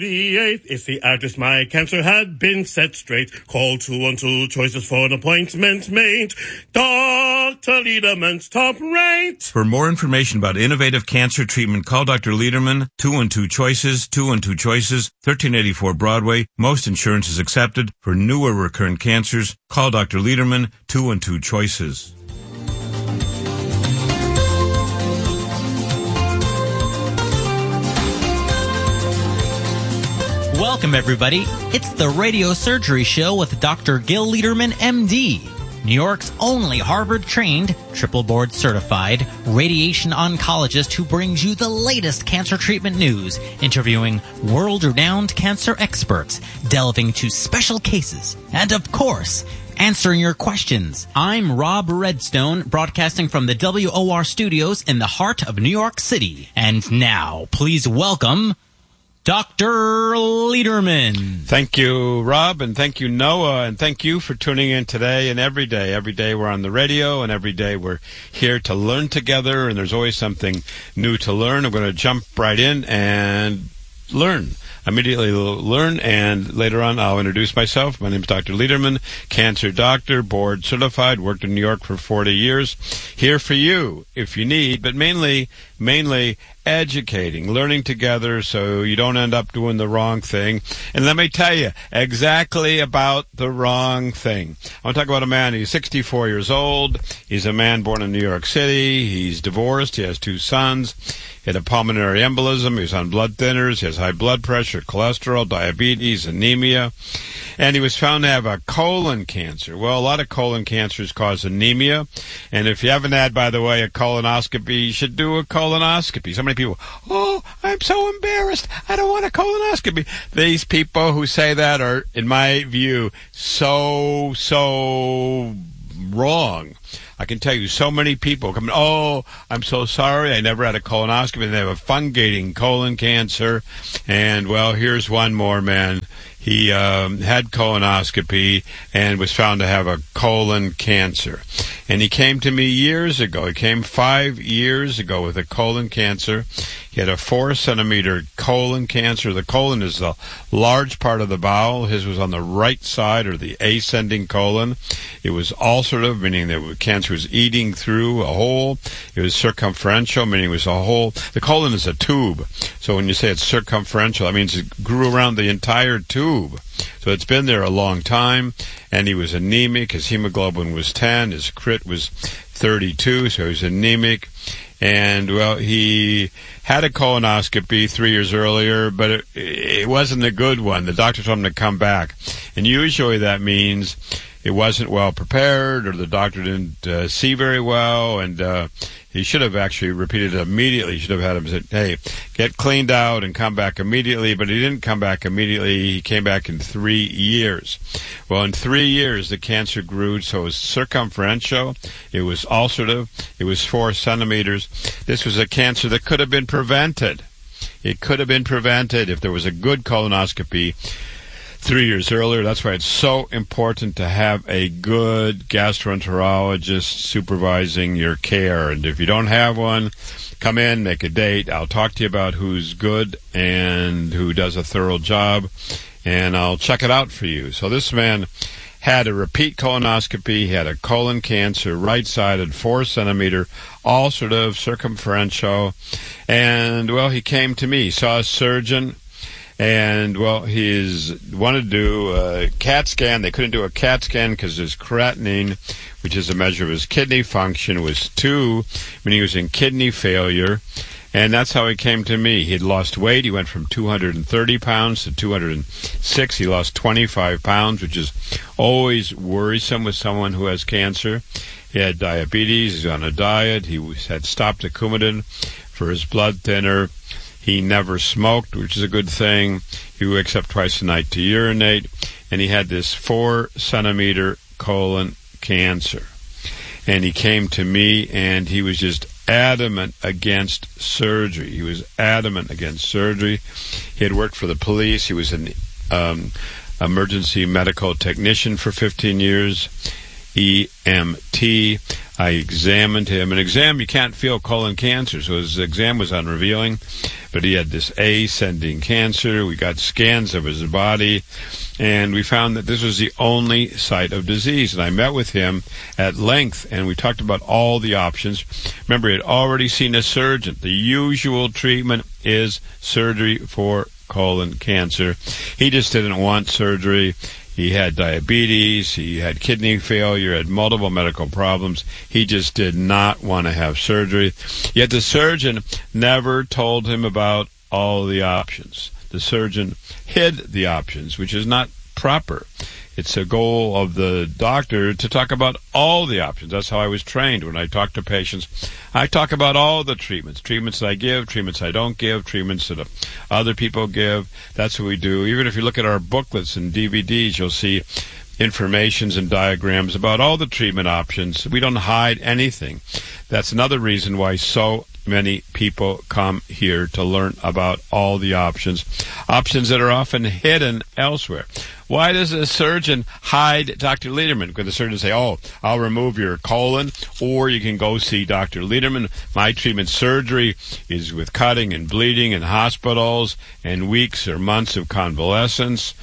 The 8th is the address my cancer had been set straight. Call 212 choices for an appointment made. Dr. Lederman's top rate. For more information about innovative cancer treatment, call Dr. Lederman, 212 choices, 212 choices, 1384 Broadway. Most insurance is accepted. For newer recurrent cancers, call Dr. Lederman, 212 choices. Welcome, everybody. It's the Radio Surgery Show with Dr. Gil Lederman, MD, New York's only Harvard-trained, triple board-certified radiation oncologist who brings you the latest cancer treatment news, interviewing world-renowned cancer experts, delving into special cases, and, of course, answering your questions. I'm Rob Redstone, broadcasting from the WOR studios in the heart of New York City. And now, please welcome Dr. Lederman. Thank you, Rob, and thank you, Noah, and thank you for tuning in today and every day. Every day we're on the radio, and every day we're here to learn together, and there's always something new to learn. I'm going to jump right in and learn. Immediately learn, and later on I'll introduce myself. My name is Dr. Lederman, cancer doctor, board certified, worked in New York for 40 years. Here for you if you need, but mainly educating, learning together so you don't end up doing the wrong thing. And let me tell you exactly about the wrong thing. I want to talk about a man. He's 64 years old. He's a man born in New York City. He's divorced. He has 2 sons. He had a pulmonary embolism. He was on blood thinners. He has high blood pressure, cholesterol, diabetes, anemia. And he was found to have a colon cancer. Well, a lot of colon cancers cause anemia. And if you haven't had, by the way, a colonoscopy, you should do a colonoscopy. So many people, oh, I'm so embarrassed. I don't want a colonoscopy. These people who say that are, in my view, so wrong. I can tell you so many people come, oh, I'm so sorry, I never had a colonoscopy, and they have a fungating colon cancer. And, well, here's one more, man. He had colonoscopy and was found to have a colon cancer. And he came to me years ago. He came 5 years ago with a colon cancer. He had a 4-centimeter colon cancer. The colon is the large part of the bowel. His was on the right side, or the ascending colon. It was ulcerative, meaning the cancer was eating through a hole. It was circumferential, meaning it was a hole. The colon is a tube. So when you say it's circumferential, that means it grew around the entire tube. So it's been there a long time. And he was anemic. His hemoglobin was 10. His crit was 32, so he was anemic. And, well, he had a colonoscopy 3 years earlier, but it wasn't a good one. The doctor told him to come back. And usually that means it wasn't well prepared, or the doctor didn't see very well, and he should have actually repeated it immediately. He should have had him say, hey, get cleaned out and come back immediately. But he didn't come back immediately. He came back in 3 years. Well, in 3 years, the cancer grew, so it was circumferential. It was ulcerative. It was 4 centimeters. This was a cancer that could have been prevented. It could have been prevented if there was a good colonoscopy 3 years earlier. That's why it's so important to have a good gastroenterologist supervising your care. And if you don't have one, come in, make a date. I'll talk to you about who's good and who does a thorough job, and I'll check it out for you. So this man had a repeat colonoscopy. He had a colon cancer, right-sided, 4-centimeter, ulcerative, circumferential. And, well, he came to me, saw a surgeon. And, well, he wanted to do a CAT scan. They couldn't do a CAT scan because his creatinine, which is a measure of his kidney function, was 2, meaning he was in kidney failure. And that's how he came to me. He had lost weight. He went from 230 pounds to 206. He lost 25 pounds, which is always worrisome with someone who has cancer. He had diabetes. He's on a diet. He had stopped the Coumadin for his blood thinner. He never smoked, which is a good thing. He wakes up twice a night to urinate. And he had this 4-centimeter colon cancer. And he came to me, and he was just adamant against surgery. He was adamant against surgery. He had worked for the police. He was an emergency medical technician for 15 years, EMT. I examined him. An exam, you can't feel colon cancer, so his exam was unrevealing. But he had this ascending cancer. We got scans of his body, and we found that this was the only site of disease. And I met with him at length, and we talked about all the options. Remember, he had already seen a surgeon. The usual treatment is surgery for colon cancer. He just didn't want surgery. He had diabetes, he had kidney failure, had multiple medical problems. He just did not want to have surgery. Yet the surgeon never told him about all the options. The surgeon hid the options, which is not proper. It's a goal of the doctor to talk about all the options. That's how I was trained. When I talk to patients, I talk about all the treatments that I give, treatments I don't give, treatments that other people give. That's what we do. Even if you look at our booklets and DVDs, you'll see informations and diagrams about all the treatment options. We don't hide anything. That's another reason why so many people come here to learn about all the options that are often hidden elsewhere. Why does a surgeon hide Dr. Lederman? Because the surgeon say, oh, I'll remove your colon, or you can go see Dr. Lederman. My treatment surgery is with cutting and bleeding in hospitals and weeks or months of convalescence.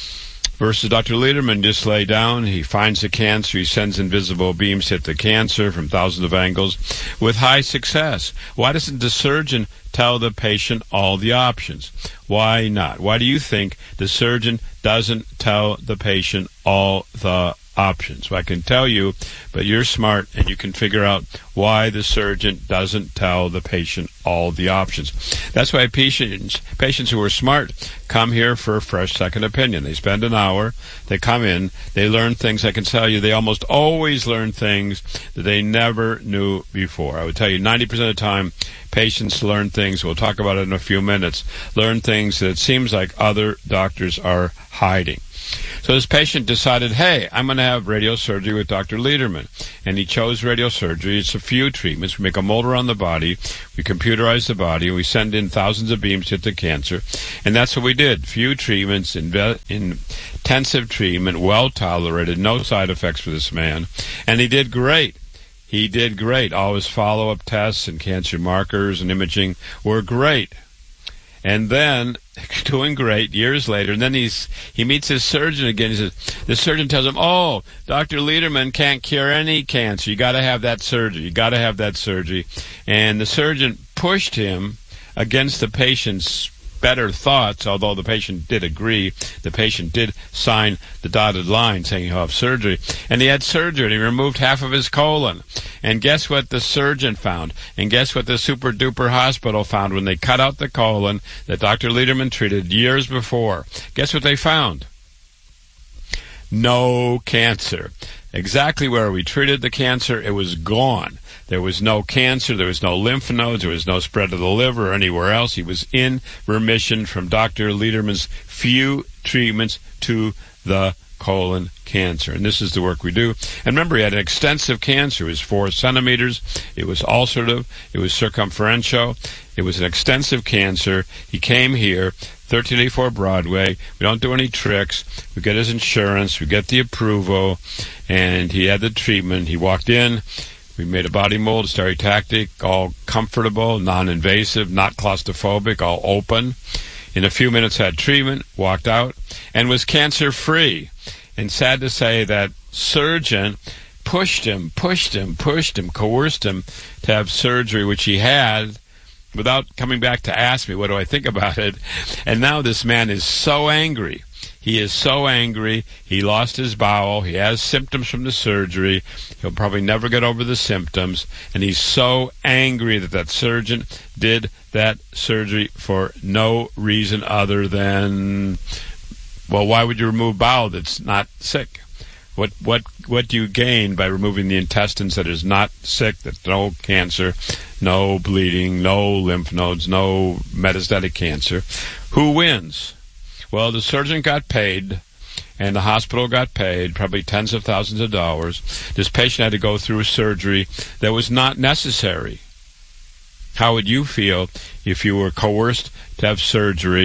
Versus Dr. Lederman just lay down, he finds the cancer, he sends invisible beams hit the cancer from thousands of angles with high success. Why doesn't the surgeon tell the patient all the options? Why not? Why do you think the surgeon doesn't tell the patient all the options? Well, I can tell you, but you're smart and you can figure out why the surgeon doesn't tell the patient all the options. That's why patients who are smart come here for a fresh second opinion. They spend an hour, they come in, they learn things. I can tell you they almost always learn things that they never knew before. I would tell you 90% of the time patients learn things, we'll talk about it in a few minutes, learn things that it seems like other doctors are hiding. So this patient decided, hey, I'm going to have radiosurgery with Dr. Lederman. And he chose radiosurgery. It's a few treatments. We make a mold around the body. We computerize the body. And we send in thousands of beams to hit the cancer. And that's what we did. Few treatments, intensive treatment, well tolerated, no side effects for this man. And he did great. He did great. All his follow-up tests and cancer markers and imaging were great. And then, doing great, years later, and then he meets his surgeon again. He says, the surgeon tells him, oh, Dr. Lederman can't cure any cancer. You got to have that surgery. You got to have that surgery. And the surgeon pushed him against the patient's better thoughts, although the patient did agree. The patient did sign the dotted line saying he'll have surgery. And he had surgery, and he removed half of his colon. And guess what the surgeon found? And guess what the super-duper hospital found when they cut out the colon that Dr. Lederman treated years before? Guess what they found? No cancer. Exactly where we treated the cancer, it was gone. There was no cancer, there was no lymph nodes, there was no spread of the liver or anywhere else. He was in remission from Dr. Lederman's few treatments to the colon cancer. And this is the work we do. And remember, he had an extensive cancer. It was 4 centimeters. It was ulcerative. It was circumferential. It was an extensive cancer. He came here, 1384 Broadway. We don't do any tricks. We get his insurance. We get the approval. And he had the treatment. He walked in. We made a body mold, stereotactic, all comfortable, non-invasive, not claustrophobic, all open. In a few minutes had treatment, walked out, and was cancer-free. And sad to say that surgeon pushed him, coerced him to have surgery, which he had, without coming back to ask me, what do I think about it? And now this man is so angry. He is so angry. He lost his bowel. He has symptoms from the surgery. He'll probably never get over the symptoms. And he's so angry that that surgeon did that surgery for no reason other than, well, why would you remove bowel that's not sick? What do you gain by removing the intestines that is not sick, that's no cancer, no bleeding, no lymph nodes, no metastatic cancer? Who wins? Well, the surgeon got paid, and the hospital got paid, probably tens of thousands of dollars. This patient had to go through a surgery that was not necessary. How would you feel if you were coerced to have surgery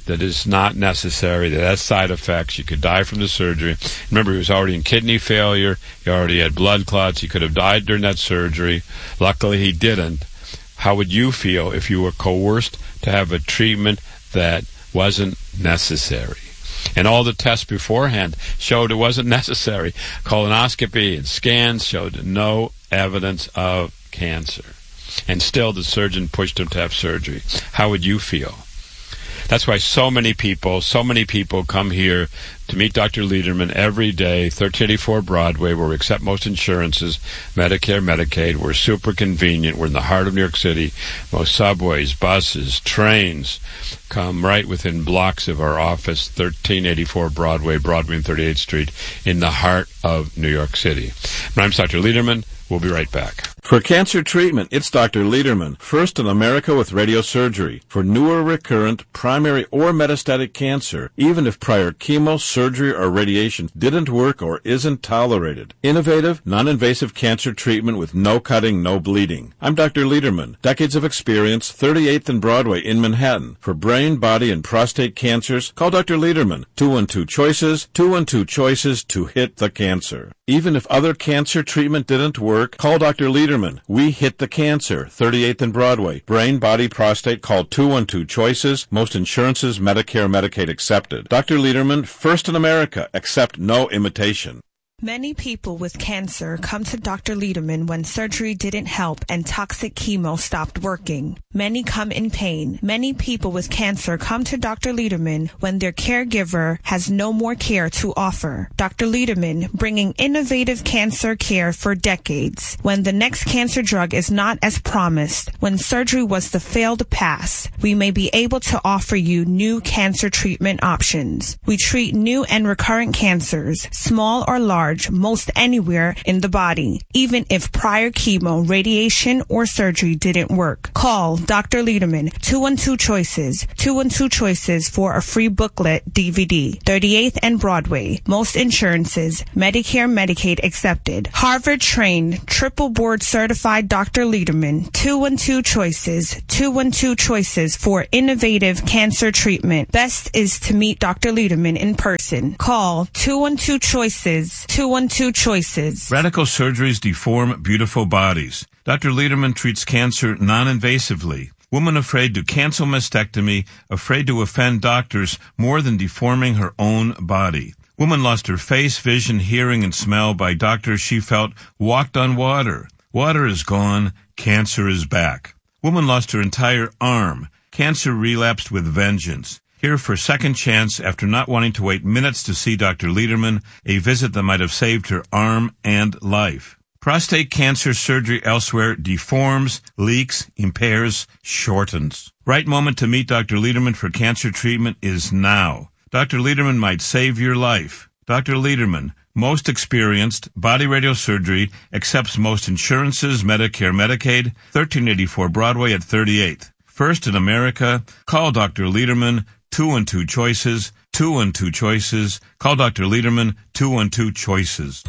that is not necessary, that has side effects. You could die from the surgery. Remember, he was already in kidney failure. He already had blood clots. He could have died during that surgery. Luckily, he didn't. How would you feel if you were coerced to have a treatment that wasn't necessary? And all the tests beforehand showed it wasn't necessary. Colonoscopy and scans showed no evidence of cancer. And still the surgeon pushed him to have surgery. How would you feel? That's why so many people come here to meet Dr. Lederman every day, 1384 Broadway, where we accept most insurances, Medicare, Medicaid. We're super convenient. We're in the heart of New York City. Most subways, buses, trains come right within blocks of our office, 1384 Broadway and 38th Street, in the heart of New York City. My name's Dr. Lederman. We'll be right back. For cancer treatment, it's Dr. Lederman, first in America with radiosurgery. For newer, recurrent, primary, or metastatic cancer, even if prior chemo, surgery, or radiation didn't work or isn't tolerated. Innovative, non-invasive cancer treatment with no cutting, no bleeding. I'm Dr. Lederman. Decades of experience, 38th and Broadway in Manhattan. For brain, body, and prostate cancers, call Dr. Lederman. 212-CHOICES, 212-CHOICES to hit the cancer. Even if other cancer treatment didn't work, call Dr. Lederman. We hit the cancer. 38th and Broadway. Brain, body, prostate, call 212-CHOICES. Most insurances, Medicare, Medicaid accepted. Dr. Lederman, first in America. Accept no imitation. Many people with cancer come to Dr. Lederman when surgery didn't help and toxic chemo stopped working. Many come in pain. Many people with cancer come to Dr. Lederman when their caregiver has no more care to offer. Dr. Lederman, bringing innovative cancer care for decades. When the next cancer drug is not as promised, when surgery was the failed pass, we may be able to offer you new cancer treatment options. We treat new and recurrent cancers, small or large, most anywhere in the body, even if prior chemo, radiation, or surgery didn't work. Call Dr. Lederman, 212-CHOICES, 212-CHOICES for a free booklet DVD. 38th and Broadway. Most insurances, Medicare, Medicaid accepted. Harvard-trained, triple board certified Dr. Lederman, 212-CHOICES, 212-CHOICES for innovative cancer treatment. Best is to meet Dr. Lederman in person. Call 212-CHOICES, 212-CHOICES. Radical surgeries deform beautiful bodies. Dr. Lederman treats cancer non-invasively. Woman afraid to cancel mastectomy, afraid to offend doctors more than deforming her own body. Woman lost her face, vision, hearing, and smell by doctors she felt walked on water. Water is gone. Cancer is back. Woman lost her entire arm. Cancer relapsed with vengeance. Here for a second chance after not wanting to wait minutes to see Dr. Lederman, a visit that might have saved her arm and life. Prostate cancer surgery elsewhere deforms, leaks, impairs, shortens. Right moment to meet Dr. Lederman for cancer treatment is now. Dr. Lederman might save your life. Dr. Lederman, most experienced, body radiosurgery, accepts most insurances, Medicare, Medicaid, 1384 Broadway at 38th. First in America, call Dr. Lederman, 212-CHOICES, 212-CHOICES. Call Dr. Lederman, 212-CHOICES.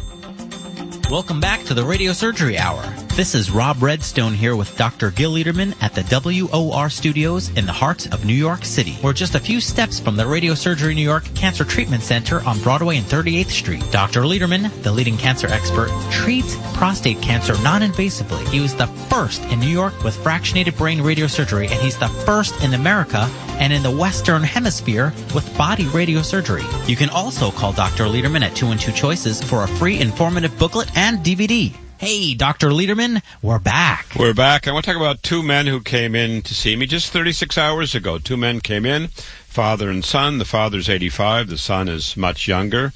Welcome back to the Radio Surgery Hour. This is Rob Redstone here with Dr. Gil Lederman at the WOR Studios in the heart of New York City. We're just a few steps from the Radio Surgery New York Cancer Treatment Center on Broadway and 38th Street. Dr. Lederman, the leading cancer expert, treats prostate cancer non-invasively. He was the first in New York with fractionated brain radiosurgery, and he's the first in America and in the Western Hemisphere with body radiosurgery. You can also call Dr. Lederman at 212-CHOICES for a free informative booklet and DVD. Hey, Dr. Lederman, we're back. We're back. I want to talk about two men who came in to see me just 36 hours ago. Two men came in, father and son. The father's 85. The son is much younger.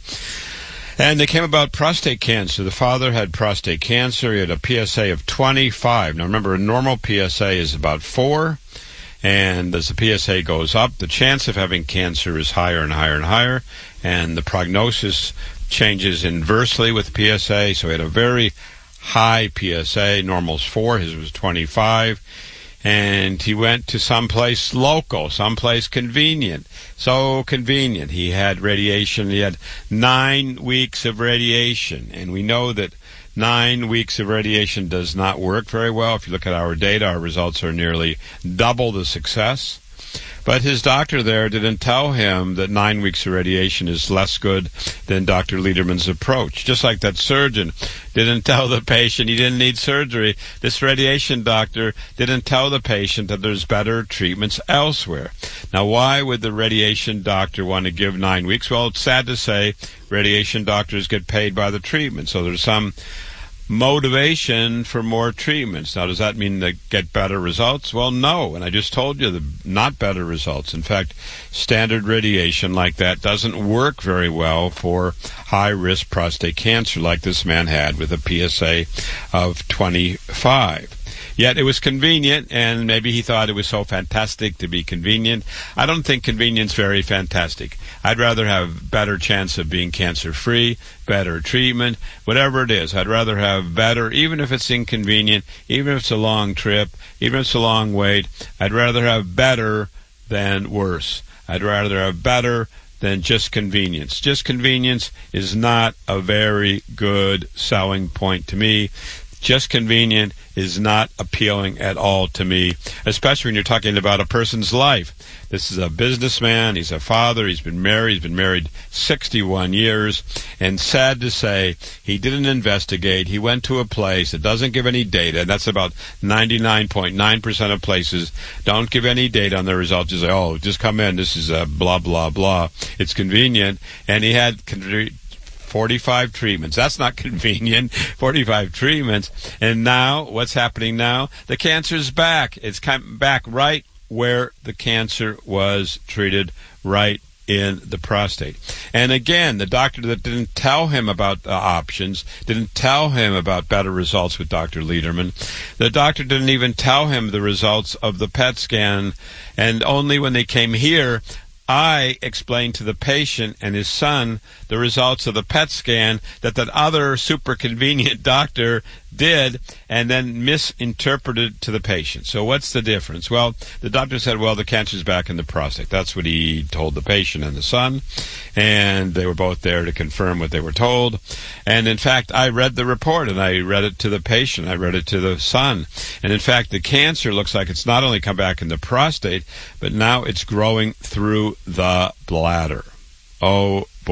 And they came about prostate cancer. The father had prostate cancer. He had a PSA of 25. Now, remember, a normal PSA is about 4. And as the PSA goes up, the chance of having cancer is higher and higher and higher. And the prognosis changes inversely with PSA. So he had a very high PSA. Normal's 4. His was 25. And he went to someplace local, someplace convenient. So convenient. He had radiation. He had 9 weeks of radiation. And we know that 9 weeks of radiation does not work very well. If you look at our data, our results are nearly double the success. But his doctor there didn't tell him that 9 weeks of radiation is less good than Dr. Lederman's approach. Just like that surgeon didn't tell the patient he didn't need surgery, this radiation doctor didn't tell the patient that there's better treatments elsewhere. Now, why would the radiation doctor want to give 9 weeks? Well, it's sad to say radiation doctors get paid by the treatment, so there's some motivation for more treatments. Now, does that mean they get better results? Well, no, and I just told you not better results. In fact, standard radiation like that doesn't work very well for high-risk prostate cancer like this man had with a PSA of 25. Yet it was convenient, and maybe he thought it was so fantastic to be convenient. I don't think convenience very fantastic. I'd rather have better chance of being cancer-free, better treatment, whatever it is. I'd rather have better, even if it's inconvenient, even if it's a long trip, even if it's a long wait. I'd rather have better than worse. I'd rather have better than just convenience. Just convenience is not a very good selling point to me. Just convenient is not appealing at all to me, especially when you're talking about a person's life. This is a businessman, he's a father, he's been married 61 years, and sad to say, he didn't investigate. He went to a place that doesn't give any data, and that's about 99.9% of places don't give any data on the results. You say, oh, just come in, this is a blah, blah, blah. It's convenient, and he had 45 treatments. That's not convenient. 45 treatments. And now, what's happening now? The cancer's back. It's come back right where the cancer was treated, right in the prostate. And again, the doctor that didn't tell him about the options, didn't tell him about better results with Dr. Lederman. The doctor didn't even tell him the results of the PET scan. And only when they came here, I explained to the patient and his son the results of the PET scan that other super convenient doctor did and then misinterpreted to the patient. So what's the difference? Well, the doctor said, well, the cancer's back in the prostate. That's what he told the patient and the son, and they were both there to confirm what they were told. And in fact, I read the report, and I read it to the patient. I read it to the son. And in fact, the cancer looks like it's not only come back in the prostate, but now it's growing through the bladder. Oh,